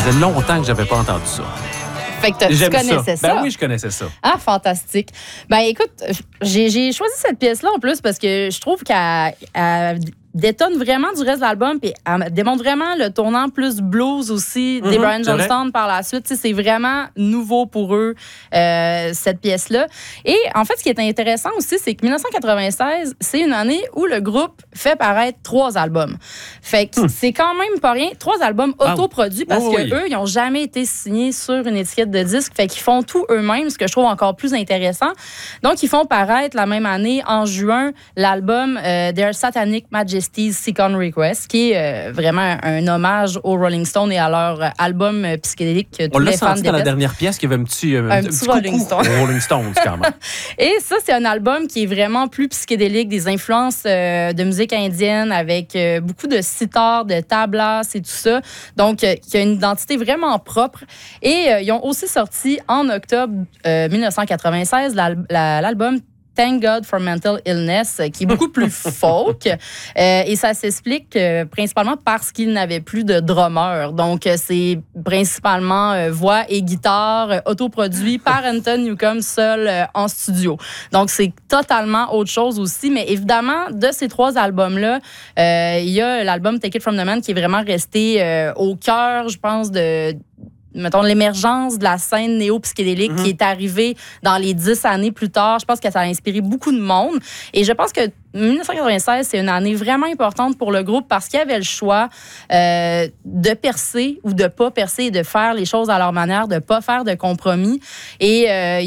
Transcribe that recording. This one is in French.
faisait longtemps que j'avais pas entendu ça. Fait que tu connaissais ça? Ben oui, je connaissais ça. Ah, fantastique. Ben écoute, j'ai choisi cette pièce-là en plus parce que je trouve qu'elle détonne vraiment du reste de l'album, puis elle démontre vraiment le tournant plus blues aussi des Brian Jonestown par la suite. Tu sais, c'est vraiment nouveau pour eux, cette pièce-là. Et en fait, ce qui est intéressant aussi, c'est que 1996, c'est une année où le groupe fait paraître 3 albums. Fait que c'est quand même pas rien. 3 albums autoproduits parce que eux, ils n'ont jamais été signés sur une étiquette de disque. Fait qu'ils font tout eux-mêmes, ce que je trouve encore plus intéressant. Donc, ils font paraître la même année, en juin, l'album Their Satanic Majesty's Second Request, qui est vraiment un hommage aux Rolling Stones et à leur album psychédélique que tous les fans détestent. On l'a senti dans la dernière pièce qu'il y avait un petit Rolling Stones. Rolling Stones, quand même. Et ça, c'est un album qui est vraiment plus psychédélique, des influences de musique indienne avec beaucoup de sitars, de tablas et tout ça. Donc, qui a une identité vraiment propre. Et ils ont aussi sorti en octobre 1996 l'album Thank God for Mental Illness, qui est beaucoup plus folk. Et ça s'explique principalement parce qu'il n'avait plus de drummer. Donc, c'est principalement voix et guitare autoproduit par Anton Newcombe seul en studio. Donc, c'est totalement autre chose aussi. Mais évidemment, de ces 3 albums-là, il y a l'album Take It From The Man qui est vraiment resté au cœur, je pense, mettons, l'émergence de la scène néo-psychédélique qui est arrivée dans les 10 années plus tard. Je pense que ça a inspiré beaucoup de monde. Et je pense que 1996, c'est une année vraiment importante pour le groupe parce qu'il y avait le choix de percer ou de pas percer et de faire les choses à leur manière, de pas faire de compromis. Et